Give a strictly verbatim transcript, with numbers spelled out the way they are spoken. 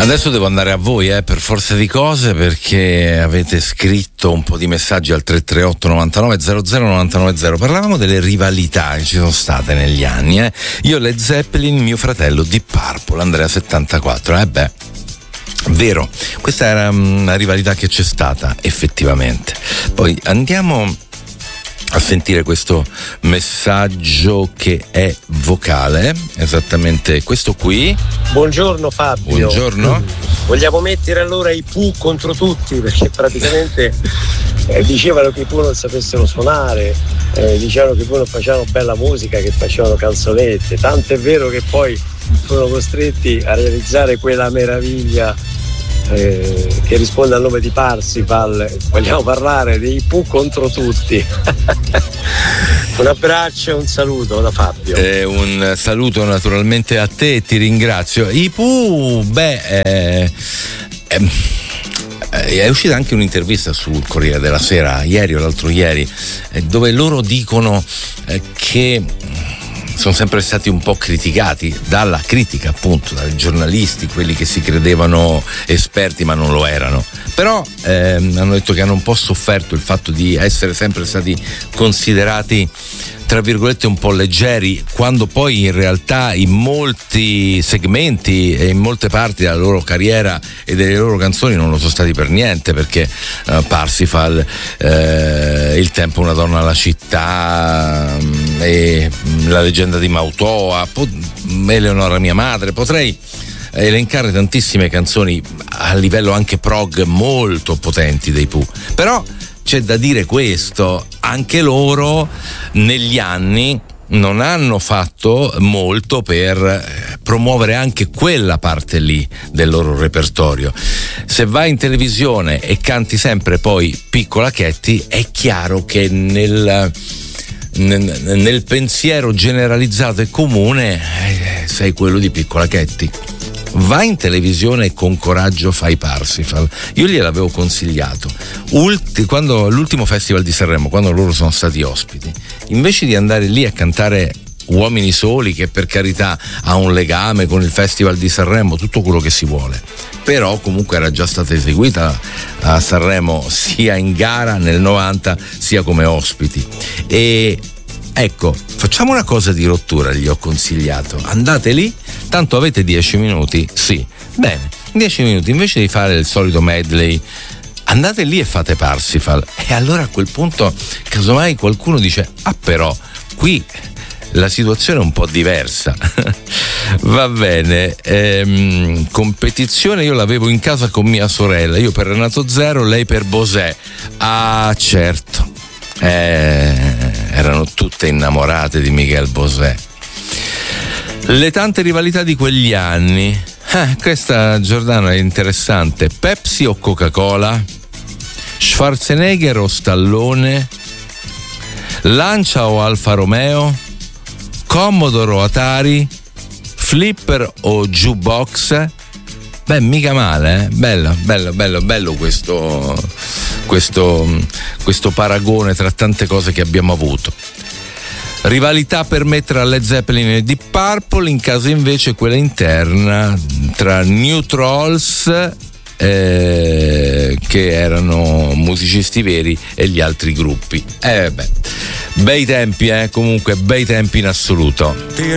Adesso devo andare a voi, eh, per forza di cose, perché avete scritto un po' di messaggi al tre tre otto novantanove zero zero novantanove zero. Parlavamo delle rivalità che ci sono state negli anni, eh. Io Led Zeppelin, mio fratello Deep Purple, Andrea settantaquattro. Eh beh, vero, questa era una rivalità che c'è stata effettivamente. Poi andiamo a sentire questo messaggio che è vocale, esattamente questo qui. Buongiorno Fabio. Buongiorno. Vogliamo mettere allora i Pooh contro tutti, perché praticamente eh, dicevano che i Pooh non sapessero suonare, eh, dicevano che i Pooh non facevano bella musica, che facevano canzonette, tanto è vero che poi furono costretti a realizzare quella meraviglia Eh, che risponde al nome di Parsifal. Vogliamo parlare dei Pooh contro tutti. Un abbraccio e un saluto da Fabio. Eh, un saluto naturalmente a te, ti ringrazio. I Pooh, beh, eh, eh, è uscita anche un'intervista sul Corriere della Sera ieri o l'altro ieri, eh, dove loro dicono eh, che sono sempre stati un po' criticati dalla critica, appunto, dai giornalisti, quelli che si credevano esperti ma non lo erano. Però ehm, hanno detto che hanno un po' sofferto il fatto di essere sempre stati considerati, tra virgolette, un po' leggeri, quando poi in realtà in molti segmenti e in molte parti della loro carriera e delle loro canzoni non lo sono stati per niente, perché uh, Parsifal, uh, Il tempo una donna alla città, um, e La leggenda di Mautoa, po- Eleonora mia madre, potrei elencare tantissime canzoni a livello anche prog molto potenti dei Pooh. Però c'è da dire questo, anche loro negli anni non hanno fatto molto per promuovere anche quella parte lì del loro repertorio. Se vai in televisione e canti sempre poi Piccola Katy, è chiaro che nel, nel, nel pensiero generalizzato e comune eh, sei quello di Piccola Katy. Vai in televisione e con coraggio fai Parsifal. Io gliel'avevo consigliato Ulti, quando l'ultimo festival di Sanremo, quando loro sono stati ospiti, invece di andare lì a cantare Uomini Soli, che per carità ha un legame con il festival di Sanremo, tutto quello che si vuole, però comunque era già stata eseguita a Sanremo sia in gara nel novanta sia come ospiti. E ecco, facciamo una cosa di rottura, gli ho consigliato. Andate lì, tanto avete dieci minuti, sì, bene, dieci minuti, invece di fare il solito medley, andate lì e fate Parsifal. E allora a quel punto, casomai qualcuno dice, ah però, qui la situazione è un po' diversa. Va bene, ehm, competizione io l'avevo in casa con mia sorella, io per Renato Zero, lei per Bosè. Ah, certo. Eh, erano tutte innamorate di Miguel Bosé. Le tante rivalità di quegli anni, eh, questa, Giordano, è interessante. Pepsi o Coca-Cola? Schwarzenegger o Stallone? Lancia o Alfa Romeo? Commodore o Atari? Flipper o Jukebox? Beh, mica male, eh? Bello, bello, bello, bello questo, questo, questo paragone tra tante cose che abbiamo avuto. Rivalità per me tra Led Zeppelin e Deep Purple, in caso invece quella interna tra New Trolls, eh, che erano musicisti veri, e gli altri gruppi. Eh beh, bei tempi, eh, comunque bei tempi in assoluto.